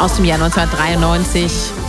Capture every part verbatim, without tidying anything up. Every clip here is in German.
aus dem Jahr neunzehnhundertdreiundneunzig.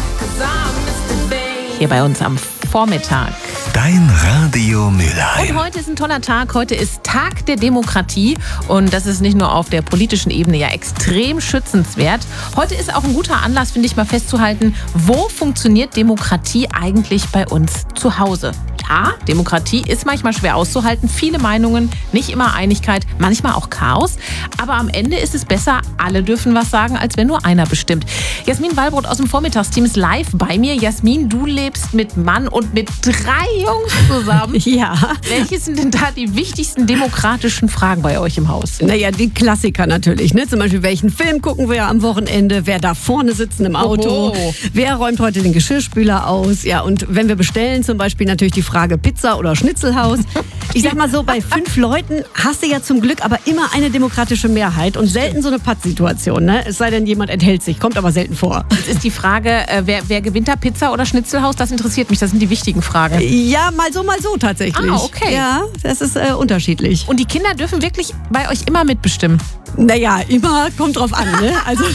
Hier bei uns am Vormittag. Dein Radio Mülheim. Und heute ist ein toller Tag. Heute ist Tag der Demokratie. Und das ist nicht nur auf der politischen Ebene ja extrem schützenswert. Heute ist auch ein guter Anlass, finde ich, mal festzuhalten, wo funktioniert Demokratie eigentlich bei uns zu Hause? Ja, Demokratie ist manchmal schwer auszuhalten. Viele Meinungen, nicht immer Einigkeit, manchmal auch Chaos. Aber am Ende ist es besser, alle dürfen was sagen, als wenn nur einer bestimmt. Jasmin Wallbrot aus dem Vormittagsteam ist live bei mir. Jasmin, du lebst mit Mann und mit drei Jungs zusammen. Ja. Welche sind denn da die wichtigsten demokratischen Fragen bei euch im Haus? Naja, die Klassiker natürlich. Ne? Zum Beispiel, welchen Film gucken wir am Wochenende? Wer darf vorne sitzen im Auto? Oho. Wer räumt heute den Geschirrspüler aus? Ja, und wenn wir bestellen, zum Beispiel natürlich die Frage Pizza oder Schnitzelhaus. Ich sag mal so, bei fünf Leuten hast du ja zum Glück aber immer eine demokratische Mehrheit und selten so eine Pattsituation. Ne? Es sei denn, jemand enthält sich, kommt aber selten vor. Jetzt ist die Frage, äh, wer, wer gewinnt da, Pizza oder Schnitzelhaus? Das interessiert mich, das sind die wichtigen Fragen. Ja, mal so, mal so tatsächlich. Ah, okay. Ja, das ist äh, unterschiedlich. Und die Kinder dürfen wirklich bei euch immer mitbestimmen? Naja, immer kommt drauf an. Ne? Also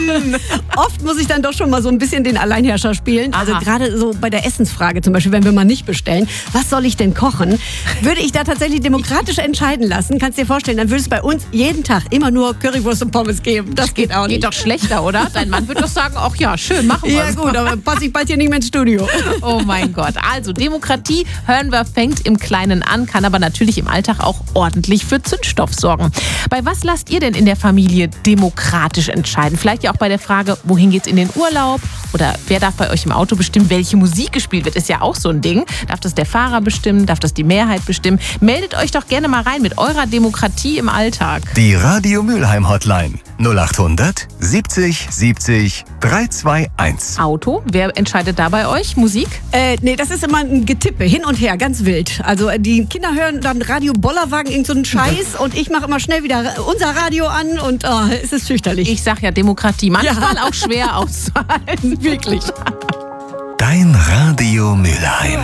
oft muss ich dann doch schon mal so ein bisschen den Alleinherrscher spielen. Also Aha. gerade so bei der Essensfrage zum Beispiel, wenn wir mal nicht bestellen, was soll ich denn kochen? Würde ich da tatsächlich demokratisch entscheiden lassen, kannst dir vorstellen, dann würde es bei uns jeden Tag immer nur Currywurst und Pommes geben. Das geht auch nicht. Geht doch schlechter, oder? Dein Mann wird doch sagen, ach ja, schön, machen wir Ja gut, aber passe ich bald hier nicht mehr ins Studio. Oh mein Gott. Also Demokratie, hören wir, fängt im Kleinen an, kann aber natürlich im Alltag auch ordentlich für Zündstoff sorgen. Bei was lasst ihr denn in der Familie demokratisch entscheiden? Vielleicht ja auch bei der Frage, wohin geht's in den Urlaub? Oder wer darf bei euch im Auto bestimmen, welche Musik gespielt wird? Ist ja auch so ein Ding. Darf das der Fahrer bestimmen? Darf das die Mehrheit bestimmen? Meldet euch doch gerne mal rein mit eurer Demokratie im Alltag. Die Radio Mülheim Hotline null acht hundert siebzig siebzig dreihunderteinundzwanzig. Auto, wer entscheidet da bei euch? Musik? Äh, nee, das ist immer ein Getippe, hin und her, ganz wild. Also äh, die Kinder hören dann Radio Bollerwagen, irgend so einen Scheiß und ich mache immer schnell wieder unser Radio an und oh, es ist fürchterlich. Ich sag ja Demokratie. Manchmal Ja. auch schwer auszuhalten. Wirklich. Dein Radio Mülheim.